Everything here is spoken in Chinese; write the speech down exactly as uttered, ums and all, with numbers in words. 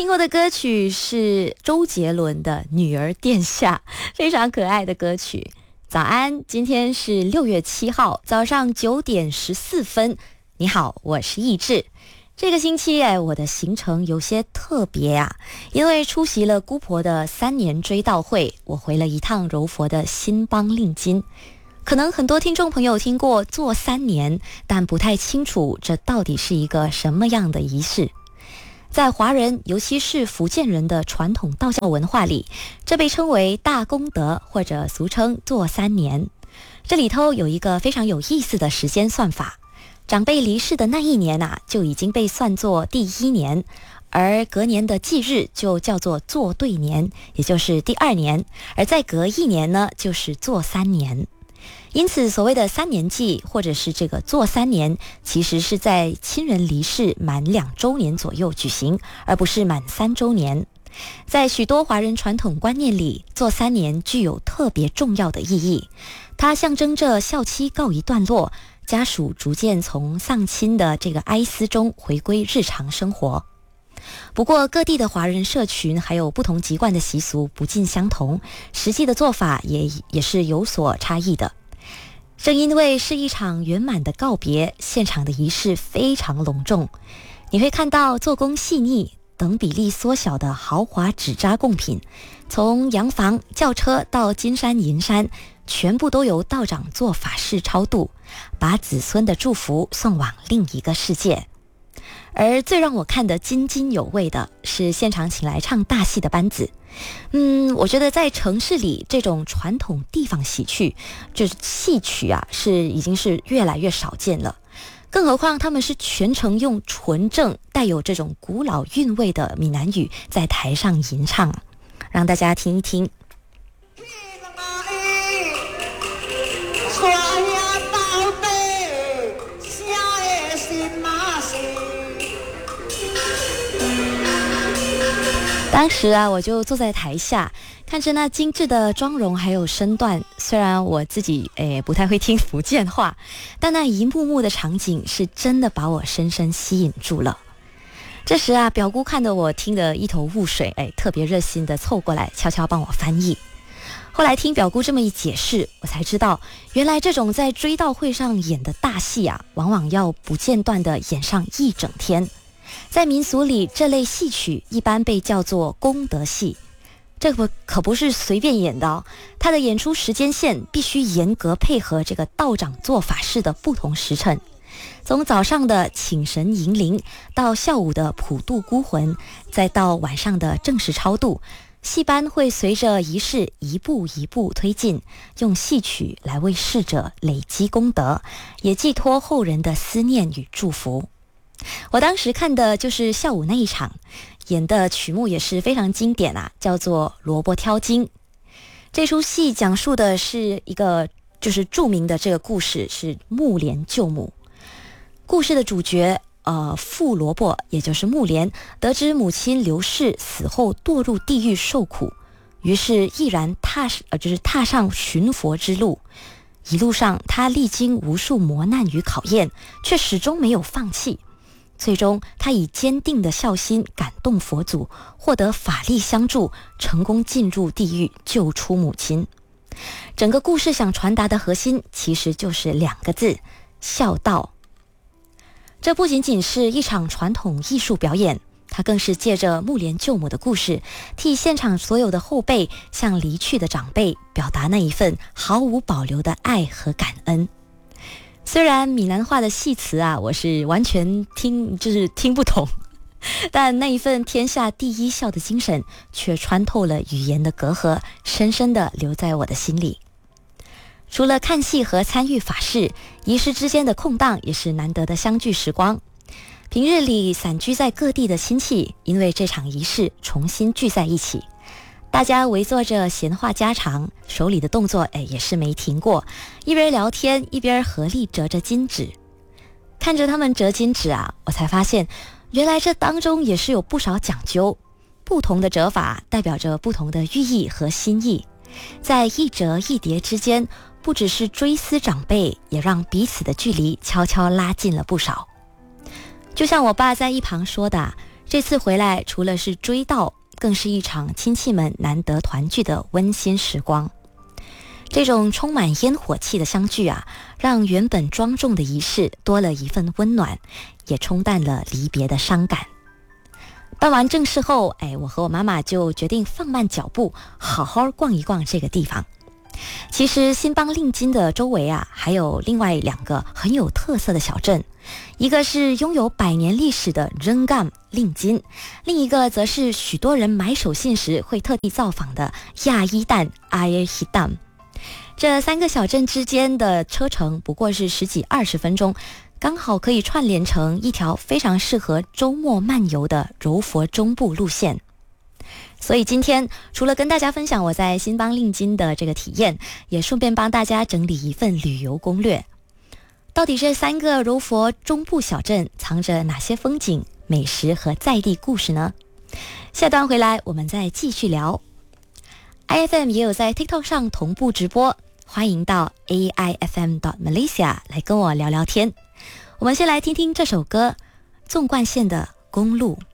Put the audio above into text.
过的歌曲是周杰伦的《女儿殿下》，非常可爱的歌曲。早安，今天是六月七号早上九点十四分。你好，我是易志。这个星期哎，我的行程有些特别啊，因为出席了姑婆的三年追悼会，我回了一趟柔佛的新邦令金。可能很多听众朋友听过做三年，但不太清楚这到底是一个什么样的仪式。在华人，尤其是福建人的传统道教文化里，这被称为大功德，或者俗称做三年。这里头有一个非常有意思的时间算法，长辈离世的那一年啊，就已经被算作第一年，而隔年的忌日就叫做做对年，也就是第二年，而再隔一年呢，就是做三年。因此所谓的三年祭或者是这个做三年，其实是在亲人离世满两周年左右举行，而不是满三周年。在许多华人传统观念里，做三年具有特别重要的意义，它象征着孝期告一段落，家属逐渐从丧亲的这个哀思中回归日常生活。不过各地的华人社群还有不同籍贯的习俗不尽相同，实际的做法也也是有所差异的。正因为是一场圆满的告别，现场的仪式非常隆重，你会看到做工细腻、等比例缩小的豪华纸扎贡品，从洋房、轿车到金山银山，全部都由道长做法事超度，把子孙的祝福送往另一个世界。而最让我看得津津有味的是现场请来唱大戏的班子。嗯，我觉得在城市里这种传统地方戏曲，就是戏曲啊，是已经是越来越少见了。更何况他们是全程用纯正带有这种古老韵味的闽南语在台上吟唱，让大家听一听。当时啊，我就坐在台下，看着那精致的妆容还有身段。虽然我自己诶不太会听福建话，但那一幕幕的场景是真的把我深深吸引住了。这时啊，表姑看得我听得一头雾水，诶，特别热心的凑过来悄悄帮我翻译。后来听表姑这么一解释，我才知道，原来这种在追悼会上演的大戏啊，往往要不间断的演上一整天。在民俗里，这类戏曲一般被叫做功德戏，这不可不是随便演的哦，它的演出时间线必须严格配合这个道长做法事的不同时辰。从早上的请神迎灵，到下午的普渡孤魂，再到晚上的正式超度，戏班会随着仪式一步一步推进，用戏曲来为逝者累积功德，也寄托后人的思念与祝福。我当时看的就是下午那一场，演的曲目也是非常经典啊，叫做《萝卜挑金》。这出戏讲述的是一个就是著名的这个故事，是木莲救母。故事的主角呃傅萝卜，也就是木莲，得知母亲刘氏死后堕入地狱受苦，于是毅然踏呃就是踏上寻佛之路。一路上他历经无数磨难与考验，却始终没有放弃。最终他以坚定的孝心感动佛祖，获得法力相助，成功进入地狱救出母亲。整个故事想传达的核心其实就是两个字：孝道。这不仅仅是一场传统艺术表演，它更是借着木莲救母的故事，替现场所有的后辈向离去的长辈表达那一份毫无保留的爱和感恩。虽然闽南话的戏词啊，我是完全听就是听不懂，但那一份天下第一孝的精神却穿透了语言的隔阂，深深地留在我的心里。除了看戏和参与法事，仪式之间的空档也是难得的相聚时光。平日里散居在各地的亲戚，因为这场仪式重新聚在一起，大家围坐着闲话家常，手里的动作哎也是没停过，一边聊天一边合力折着金纸。看着他们折金纸啊，我才发现原来这当中也是有不少讲究，不同的折法代表着不同的寓意和心意。在一折一叠之间，不只是追思长辈，也让彼此的距离悄悄拉近了不少。就像我爸在一旁说的， 这次回来除了是追悼，更是一场亲戚们难得团聚的温馨时光。这种充满烟火气的相聚啊，让原本庄重的仪式多了一份温暖，也冲淡了离别的伤感。办完正事后，哎，我和我妈妈就决定放慢脚步，好好逛一逛这个地方。其实新邦令津的周围啊，还有另外两个很有特色的小镇，一个是拥有百年历史的仁甘令津，另一个则是许多人买手信时会特地造访的亚伊旦阿耶希旦。这三个小镇之间的车程不过是十几二十分钟，刚好可以串联成一条非常适合周末漫游的柔佛中部路线。所以今天除了跟大家分享我在新邦令津的这个体验，也顺便帮大家整理一份旅游攻略。到底这三个柔佛中部小镇藏着哪些风景、美食和在地故事呢？下段回来我们再继续聊。I F M 也有在 TikTok 上同步直播，欢迎到 A I F M dot Malaysia 来跟我聊聊天。我们先来听听这首歌，纵贯线的公路。